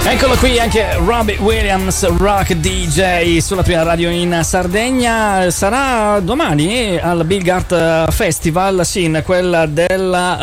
Eccolo qui anche Robbie Williams, Rock DJ sulla prima radio in Sardegna. Sarà domani al Bilgart Festival, sì, quella della